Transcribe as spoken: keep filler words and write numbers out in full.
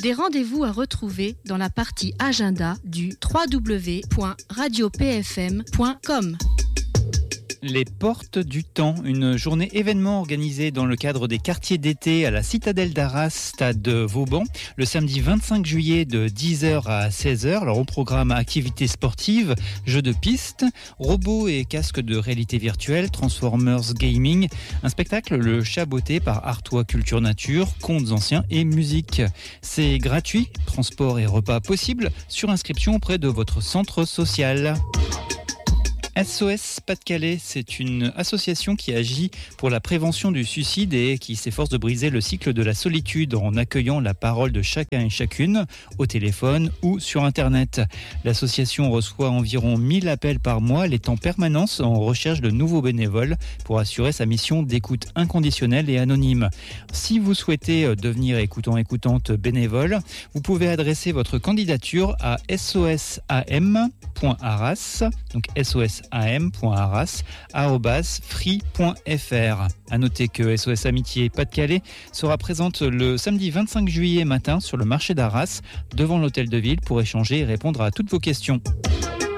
Des rendez-vous à retrouver dans la partie agenda du w w w point radio p f m point com. Les Portes du Temps, une journée événement organisée dans le cadre des quartiers d'été à la Citadelle d'Arras, stade Vauban, le samedi vingt-cinq juillet de dix heures à seize heures. Alors au programme activités sportives, jeux de piste, robots et casques de réalité virtuelle, Transformers Gaming, un spectacle, le Chat Botté par Artois Culture Nature, contes anciens et musique. C'est gratuit, transport et repas possibles, sur inscription auprès de votre centre social. S O S Pas-de-Calais, c'est une association qui agit pour la prévention du suicide et qui s'efforce de briser le cycle de la solitude en accueillant la parole de chacun et chacune au téléphone ou sur Internet. L'association reçoit environ mille appels par mois. Elle est en permanence en recherche de nouveaux bénévoles pour assurer sa mission d'écoute inconditionnelle et anonyme. Si vous souhaitez devenir écoutant-écoutante bénévole, vous pouvez adresser votre candidature à sosam point arras, donc sos am point arras arobase free point f r. À noter que S O S Amitié Pas-de-Calais sera présente le samedi vingt-cinq juillet matin sur le marché d'Arras devant l'hôtel de ville pour échanger et répondre à toutes vos questions.